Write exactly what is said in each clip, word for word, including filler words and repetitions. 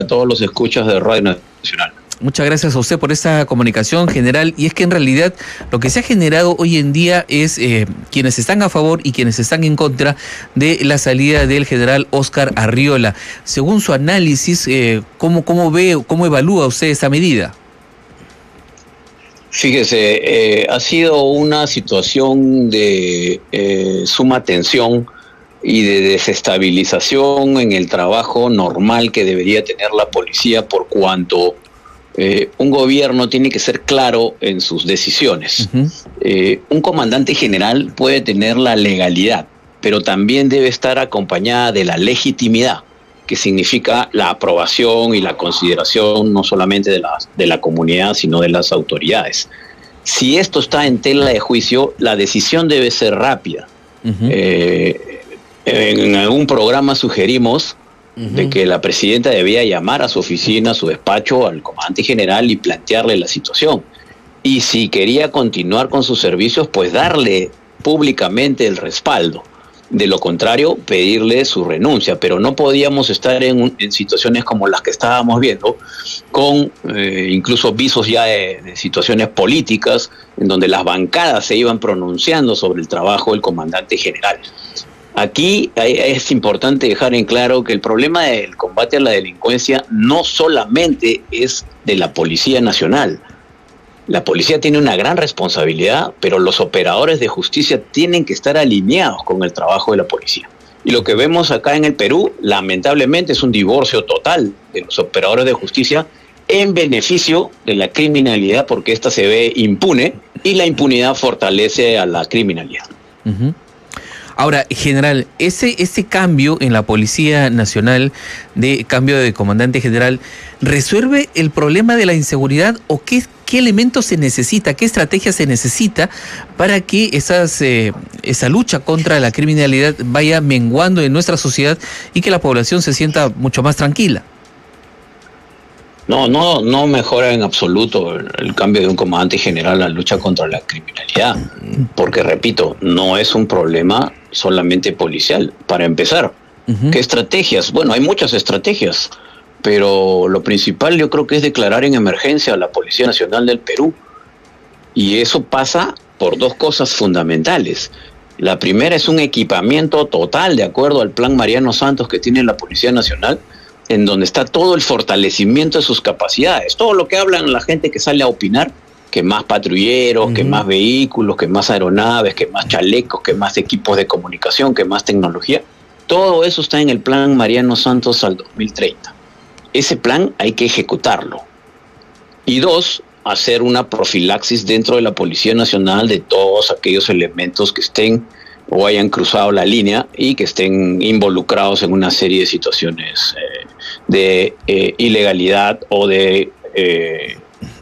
todos los escuchas de Radio Nacional. Muchas gracias a usted por esta comunicación, general. Y es que en realidad lo que se ha generado hoy en día es eh, quienes están a favor y quienes están en contra de la salida del general Óscar Arriola. Según su análisis, eh, ¿cómo, cómo ve, cómo evalúa usted esta medida? Fíjese, eh, ha sido una situación de eh, suma tensión y de desestabilización en el trabajo normal que debería tener la policía, por cuanto eh, un gobierno tiene que ser claro en sus decisiones. Uh-huh. Eh, un comandante general puede tener la legalidad, pero también debe estar acompañada de la legitimidad, que significa la aprobación y la consideración no solamente de la, de la comunidad, sino de las autoridades. Si esto está en tela de juicio, la decisión debe ser rápida. Uh-huh. Eh, en algún programa sugerimos uh-huh. de que la presidenta debía llamar a su oficina, a su despacho, al comandante general y plantearle la situación. Y si quería continuar con sus servicios, pues darle públicamente el respaldo. De lo contrario, pedirle su renuncia, pero no podíamos estar en, en situaciones como las que estábamos viendo, con eh, incluso visos ya de, de situaciones políticas, en donde las bancadas se iban pronunciando sobre el trabajo del comandante general. Aquí es importante dejar en claro que el problema del combate a la delincuencia no solamente es de la Policía Nacional. La policía tiene una gran responsabilidad, pero los operadores de justicia tienen que estar alineados con el trabajo de la policía. Y lo que vemos acá en el Perú, lamentablemente, es un divorcio total de los operadores de justicia en beneficio de la criminalidad, porque ésta se ve impune y la impunidad fortalece a la criminalidad. Uh-huh. Ahora, general, ese, ese cambio en la Policía Nacional, de cambio de comandante general, ¿resuelve el problema de la inseguridad o qué, qué elementos se necesita, qué estrategia se necesita para que esas, eh, esa lucha contra la criminalidad vaya menguando en nuestra sociedad y que la población se sienta mucho más tranquila? No, no, no mejora en absoluto el, el cambio de un comandante general a la lucha contra la criminalidad, porque repito, no es un problema solamente policial. Para empezar, uh-huh. ¿qué estrategias? Bueno, hay muchas estrategias, pero lo principal yo creo que es declarar en emergencia a la Policía Nacional del Perú, y eso pasa por dos cosas fundamentales. La primera es un equipamiento total de acuerdo al plan Mariano Santos que tiene la Policía Nacional, en donde está todo el fortalecimiento de sus capacidades, todo lo que hablan la gente que sale a opinar, que más patrulleros, uh-huh. que más vehículos, que más aeronaves, que más chalecos, que más equipos de comunicación, que más tecnología, todo eso está en el plan Mariano Santos al dos mil treinta. Ese plan hay que ejecutarlo. Y dos, hacer una profilaxis dentro de la Policía Nacional de todos aquellos elementos que estén o hayan cruzado la línea y que estén involucrados en una serie de situaciones eh, de eh, ilegalidad o de eh,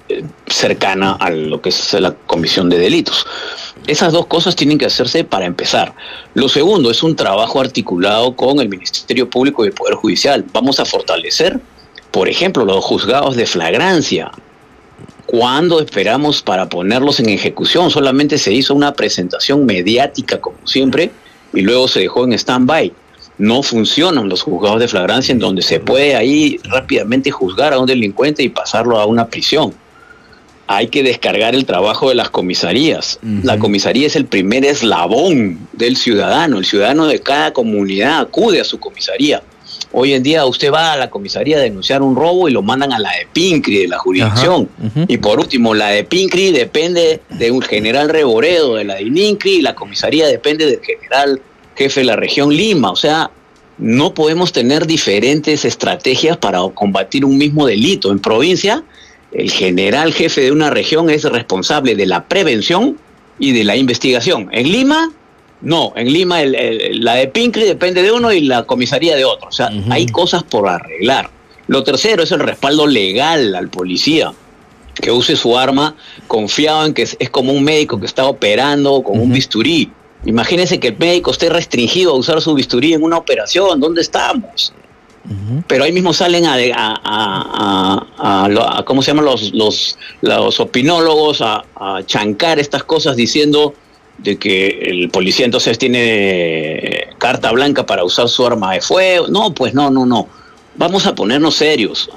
cercana a lo que es la comisión de delitos. Esas dos cosas tienen que hacerse para empezar. Lo segundo es un trabajo articulado con el Ministerio Público y el Poder Judicial. Vamos a fortalecer, por ejemplo, los juzgados de flagrancia. ¿Cuándo esperamos para ponerlos en ejecución? Solamente se hizo una presentación mediática, como siempre, y luego se dejó en stand-by. No funcionan los juzgados de flagrancia en donde se puede ahí rápidamente juzgar a un delincuente y pasarlo a una prisión. Hay que descargar el trabajo de las comisarías. Uh-huh. La comisaría es el primer eslabón del ciudadano. El ciudadano de cada comunidad acude a su comisaría. Hoy en día usted va a la comisaría a denunciar un robo y lo mandan a la de Pincri, de la jurisdicción. Uh-huh. Y por último, la de Pincri depende de un general Reboredo, de la de Inincri, y la comisaría depende del general jefe de la región Lima. O sea, no podemos tener diferentes estrategias para combatir un mismo delito. En provincia, el general jefe de una región es responsable de la prevención y de la investigación. En Lima, no, en Lima el, el, la de Pincri depende de uno y la comisaría de otro. O sea, uh-huh. hay cosas por arreglar. Lo tercero es el respaldo legal al policía, que use su arma confiado en que es, es como un médico que está operando con uh-huh. un bisturí. Imagínense que el médico esté restringido a usar su bisturí en una operación. ¿Dónde estamos? Uh-huh. Pero ahí mismo salen a, a, a, a, a, a ¿cómo se llaman los, los, los opinólogos? A, a chancar estas cosas diciendo de que el policía entonces tiene carta blanca para usar su arma de fuego. No, pues no, no, no. Vamos a ponernos serios.